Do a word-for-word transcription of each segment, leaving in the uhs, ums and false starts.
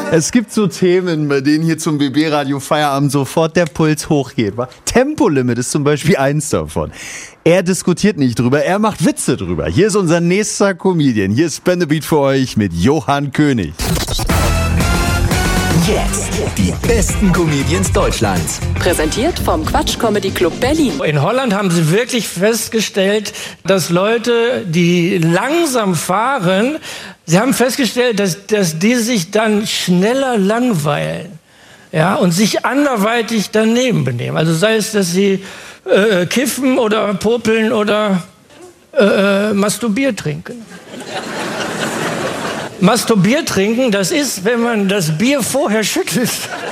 Es gibt so Themen, bei denen hier zum B B-Radio Feierabend sofort der Puls hochgeht. Tempolimit ist zum Beispiel eins davon. Er diskutiert nicht drüber, er macht Witze drüber. Hier ist unser nächster Comedian. Hier ist Bendebeat für euch mit Johann König. Jetzt die besten Comedians Deutschlands. Präsentiert vom Quatsch Comedy Club Berlin. In Holland haben sie wirklich festgestellt, dass Leute, die langsam fahren, sie haben festgestellt, dass, dass die sich dann schneller langweilen, ja, und sich anderweitig daneben benehmen. Also sei es, dass sie äh, kiffen oder popeln oder äh, Masturbier trinken. Masturbier trinken, das ist, wenn man das Bier vorher schüttelt.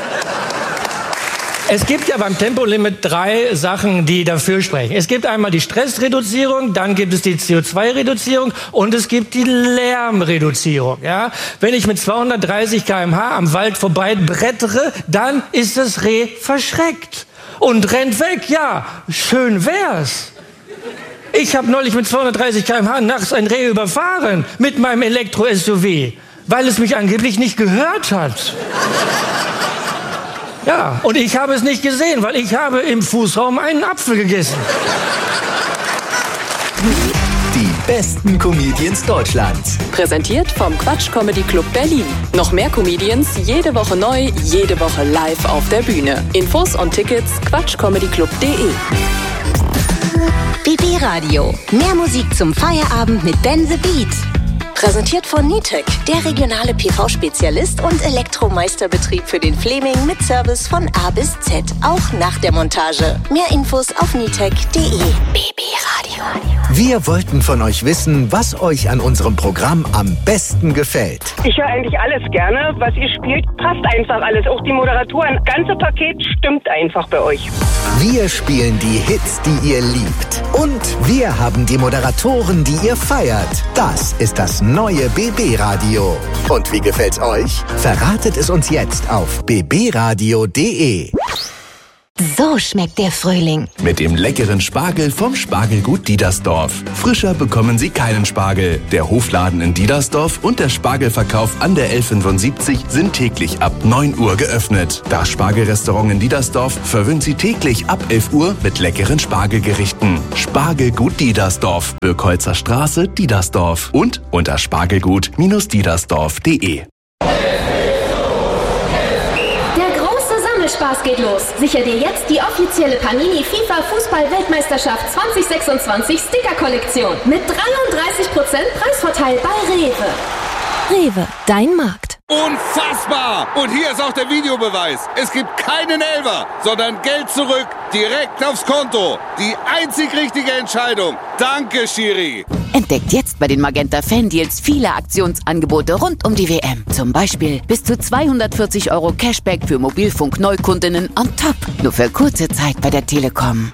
Es gibt ja beim Tempolimit drei Sachen, die dafür sprechen. Es gibt einmal die Stressreduzierung, dann gibt es die C O zwei Reduzierung und es gibt die Lärmreduzierung. Ja? Wenn ich mit zweihundertdreißig Kilometer pro Stunde am Wald vorbei brettere, dann ist das Reh verschreckt und rennt weg. Ja, schön wär's. Ich habe neulich mit zweihundertdreißig Kilometer pro Stunde nachts ein Reh überfahren mit meinem Elektro-S U V, weil es mich angeblich nicht gehört hat. Ja, und ich habe es nicht gesehen, weil ich habe im Fußraum einen Apfel gegessen. Die besten Comedians Deutschlands. Präsentiert vom Quatsch Comedy Club Berlin. Noch mehr Comedians, jede Woche neu, jede Woche live auf der Bühne. Infos und Tickets quatschcomedyclub punkt de. B B-Radio. Mehr Musik zum Feierabend mit Ben the Beat. Präsentiert von Nitec, der regionale P V-Spezialist und Elektromeisterbetrieb für den Fleming mit Service von A bis Z, auch nach der Montage. Mehr Infos auf nitec punkt de. B B-Radio. Wir wollten von euch wissen, was euch an unserem Programm am besten gefällt. Ich höre eigentlich alles gerne. Was ihr spielt, passt einfach alles. Auch die Moderatoren. Das ganze Paket stimmt einfach bei euch. Wir spielen die Hits, die ihr liebt. Und wir haben die Moderatoren, die ihr feiert. Das ist das neue B B-Radio. Und wie gefällt's euch? Verratet es uns jetzt auf b b radio punkt de. So schmeckt der Frühling. Mit dem leckeren Spargel vom Spargelgut Diedersdorf. Frischer bekommen Sie keinen Spargel. Der Hofladen in Diedersdorf und der Spargelverkauf an der L fünfundsiebzig sind täglich ab neun Uhr geöffnet. Das Spargelrestaurant in Diedersdorf verwöhnt Sie täglich ab elf Uhr mit leckeren Spargelgerichten. Spargelgut Diedersdorf, Birkholzer Straße, Diedersdorf und unter spargelgut Diedersdorf punkt de. Spaß geht los. Sicher dir jetzt die offizielle Panini FIFA Fußball-Weltmeisterschaft zwanzig sechsundzwanzig Sticker-Kollektion mit dreiunddreißig Prozent Preisvorteil bei Rewe. Rewe, dein Markt. Unfassbar! Und hier ist auch der Videobeweis. Es gibt keinen Elfer, sondern Geld zurück, direkt aufs Konto. Die einzig richtige Entscheidung. Danke, Schiri. Entdeckt jetzt bei den Magenta Fan-Deals viele Aktionsangebote rund um die W M. Zum Beispiel bis zu zweihundertvierzig Euro Cashback für Mobilfunk-Neukundinnen on top. Nur für kurze Zeit bei der Telekom.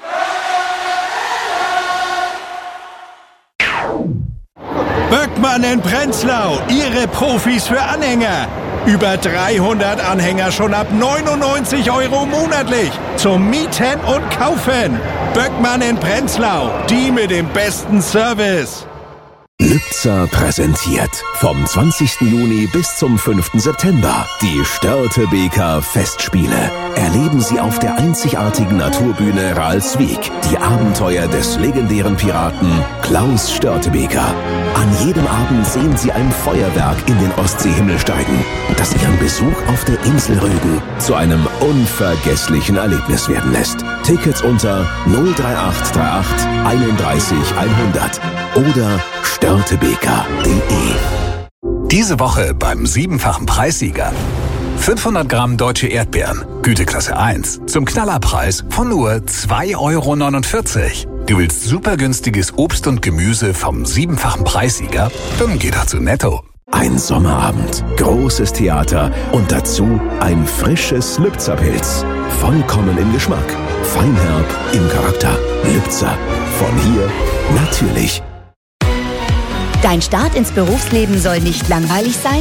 Böckmann in Prenzlau, Ihre Profis für Anhänger. Über dreihundert Anhänger schon ab neunundneunzig Euro monatlich. Zum Mieten und Kaufen. Böckmann in Prenzlau, die mit dem besten Service. Lübzer präsentiert vom zwanzigsten Juni bis zum fünften September die Störtebeker Festspiele. Erleben Sie auf der einzigartigen Naturbühne Ralswiek die Abenteuer des legendären Piraten Klaus Störtebeker. An jedem Abend sehen Sie ein Feuerwerk in den Ostseehimmel steigen, das Ihren Besuch auf der Insel Rügen zu einem unvergesslichen Erlebnis werden lässt. Tickets unter null drei acht drei acht einunddreißig hundert oder störtebeker punkt de. Diese Woche beim siebenfachen Preissieger. fünfhundert Gramm deutsche Erdbeeren, Güteklasse eins, zum Knallerpreis von nur zwei Euro neunundvierzig. Du willst super günstiges Obst und Gemüse vom siebenfachen Preissieger? Dann geh doch zu Netto. Ein Sommerabend, großes Theater und dazu ein frisches Lübzer-Pilz. Vollkommen im Geschmack, feinherb im Charakter. Lübzer, von hier natürlich. Dein Start ins Berufsleben soll nicht langweilig sein?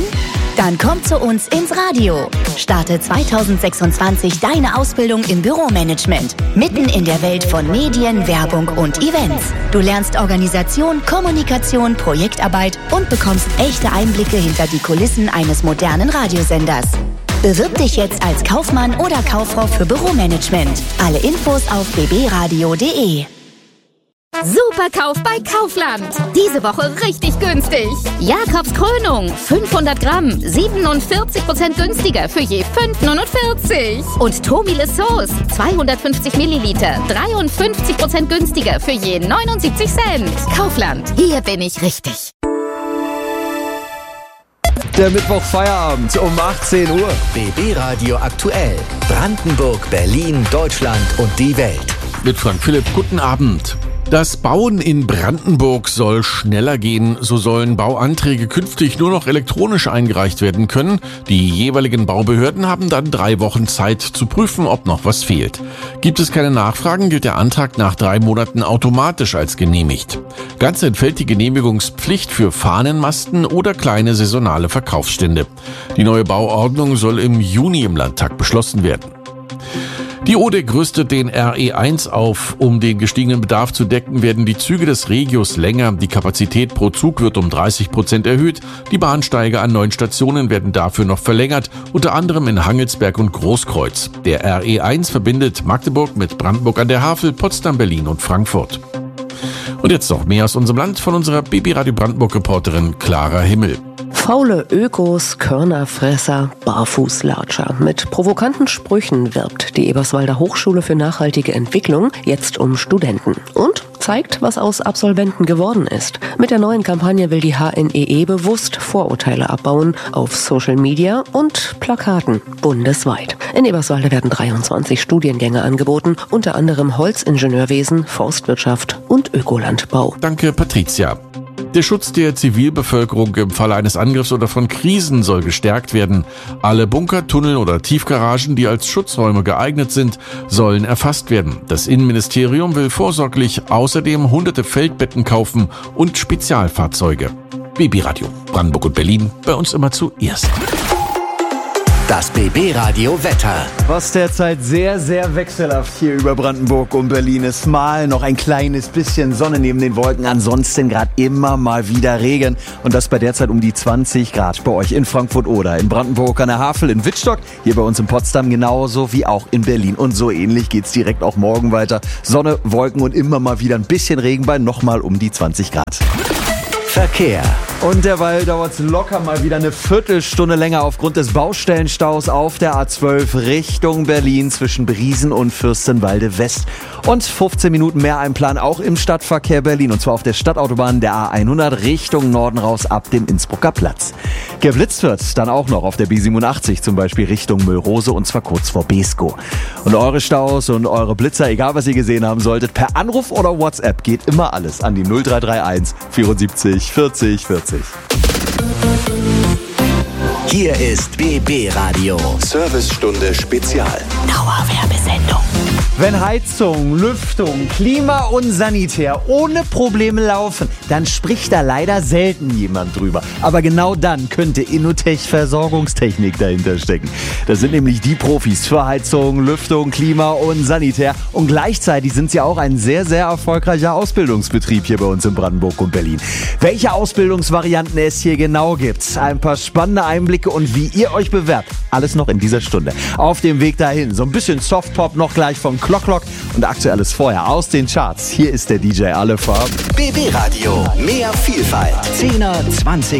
Dann komm zu uns ins Radio. Starte zwanzig sechsundzwanzig deine Ausbildung im Büromanagement. Mitten in der Welt von Medien, Werbung und Events. Du lernst Organisation, Kommunikation, Projektarbeit und bekommst echte Einblicke hinter die Kulissen eines modernen Radiosenders. Bewirb dich jetzt als Kaufmann oder Kauffrau für Büromanagement. Alle Infos auf b b radio punkt d e. Superkauf bei Kaufland. Diese Woche richtig günstig. Jakobs Krönung, fünfhundert Gramm, siebenundvierzig Prozent günstiger für je fünf Euro neunundvierzig. Und Tomile Sauce, zweihundertfünfzig Milliliter, dreiundfünfzig Prozent günstiger für je neunundsiebzig Cent. Kaufland, hier bin ich richtig. Der Mittwoch Feierabend um achtzehn Uhr. B B Radio aktuell. Brandenburg, Berlin, Deutschland und die Welt. Mit Frank Philipp, guten Abend. Das Bauen in Brandenburg soll schneller gehen. So sollen Bauanträge künftig nur noch elektronisch eingereicht werden können. Die jeweiligen Baubehörden haben dann drei Wochen Zeit zu prüfen, ob noch was fehlt. Gibt es keine Nachfragen, gilt der Antrag nach drei Monaten automatisch als genehmigt. Ganz entfällt die Genehmigungspflicht für Fahnenmasten oder kleine saisonale Verkaufsstände. Die neue Bauordnung soll im Juni im Landtag beschlossen werden. Die O D E C rüstet den R E eins auf. Um den gestiegenen Bedarf zu decken, werden die Züge des Regios länger. Die Kapazität pro Zug wird um dreißig Prozent erhöht. Die Bahnsteige an neuen Stationen werden dafür noch verlängert, unter anderem in Hangelsberg und Großkreuz. Der R E eins verbindet Magdeburg mit Brandenburg an der Havel, Potsdam, Berlin und Frankfurt. Und jetzt noch mehr aus unserem Land von unserer B B Radio Brandenburg-Reporterin Clara Himmel. Faule Ökos, Körnerfresser, Barfußlatscher. Mit provokanten Sprüchen wirbt die Eberswalder Hochschule für nachhaltige Entwicklung jetzt um Studenten und zeigt, was aus Absolventen geworden ist. Mit der neuen Kampagne will die H N E E bewusst Vorurteile abbauen auf Social Media und Plakaten bundesweit. In Eberswalde werden dreiundzwanzig Studiengänge angeboten, unter anderem Holzingenieurwesen, Forstwirtschaft und Ökolandbau. Danke, Patricia. Der Schutz der Zivilbevölkerung im Falle eines Angriffs oder von Krisen soll gestärkt werden. Alle Bunker, Tunnel oder Tiefgaragen, die als Schutzräume geeignet sind, sollen erfasst werden. Das Innenministerium will vorsorglich außerdem hunderte Feldbetten kaufen und Spezialfahrzeuge. B B Radio Brandenburg und Berlin, bei uns immer zuerst. Das B B Radio Wetter. Was derzeit sehr, sehr wechselhaft hier über Brandenburg und Berlin ist. Mal noch ein kleines bisschen Sonne neben den Wolken. Ansonsten gerade immer mal wieder Regen. Und das bei derzeit um die zwanzig Grad bei euch in Frankfurt oder in Brandenburg an der Havel, in Wittstock. Hier bei uns in Potsdam genauso wie auch in Berlin. Und so ähnlich geht's direkt auch morgen weiter. Sonne, Wolken und immer mal wieder ein bisschen Regen bei nochmal um die zwanzig Grad. Verkehr. Und derweil dauert es locker mal wieder eine Viertelstunde länger aufgrund des Baustellenstaus auf der A zwölf Richtung Berlin zwischen Briesen und Fürstenwalde West. Und fünfzehn Minuten mehr Einplan auch im Stadtverkehr Berlin. Und zwar auf der Stadtautobahn der A hundert Richtung Norden raus ab dem Innsbrucker Platz. Geblitzt wird dann auch noch auf der B siebenundachtzig zum Beispiel Richtung Müllrose und zwar kurz vor Beeskow. Und eure Staus und eure Blitzer, egal was ihr gesehen haben solltet, per Anruf oder WhatsApp geht immer alles an die null drei drei eins vierundsiebzig vierzig vierzig. Hier ist B B Radio. Servicestunde Spezial. Dauerwerbesendung. Wenn Heizung, Lüftung, Klima und Sanitär ohne Probleme laufen, dann spricht da leider selten jemand drüber. Aber genau dann könnte Innotech Versorgungstechnik dahinter stecken. Das sind nämlich die Profis für Heizung, Lüftung, Klima und Sanitär. Und gleichzeitig sind sie auch ein sehr, sehr erfolgreicher Ausbildungsbetrieb hier bei uns in Brandenburg und Berlin. Welche Ausbildungsvarianten es hier genau gibt, ein paar spannende Einblicke und wie ihr euch bewerbt, alles noch in dieser Stunde. Auf dem Weg dahin, so ein bisschen Softpop noch gleich von Clock Clock und aktuelles vorher aus den Charts. Hier ist der D J Alle Farben. B B Radio, mehr Vielfalt. zehner, zwanziger